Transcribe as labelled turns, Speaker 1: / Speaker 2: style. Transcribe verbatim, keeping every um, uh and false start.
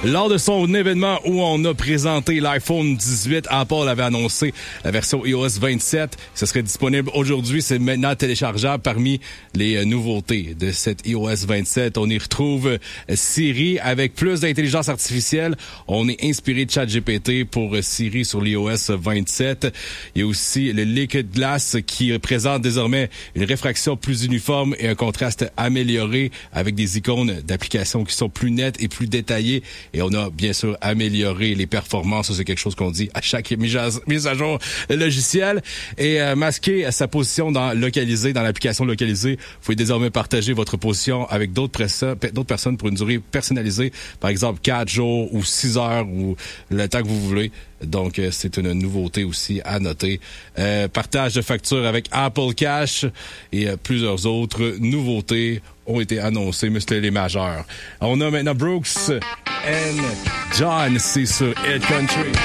Speaker 1: Lors de son événement où on a présenté l'iPhone dix-huit, Apple avait annoncé la version i O S vingt-sept. Ce serait disponible aujourd'hui. C'est maintenant téléchargeable parmi les nouveautés de cette i O S vingt-sept. On y retrouve Siri avec plus d'intelligence artificielle. On est inspiré de ChatGPT pour Siri sur l'i O S vingt-sept. Il y a aussi le Liquid Glass qui présente désormais une réfraction plus uniforme et un contraste amélioré avec des icônes d'applications qui sont plus nettes et plus détaillées. Et on a bien sûr amélioré les performances. Ça, c'est quelque chose qu'on dit à chaque mise à, mise à jour logiciel. Et euh, masquer sa position dans localisé, dans l'application localisée, vous pouvez désormais partager votre position avec d'autres, perso- d'autres personnes pour une durée personnalisée. Par exemple, quatre jours ou six heures ou le temps que vous voulez. Donc, euh, c'est une nouveauté aussi à noter. Euh, partage de factures avec Apple Cash et euh, plusieurs autres nouveautés ont été annoncées, mais c'était les majeures. On a maintenant Brooks and John, c'est sur Ed Country.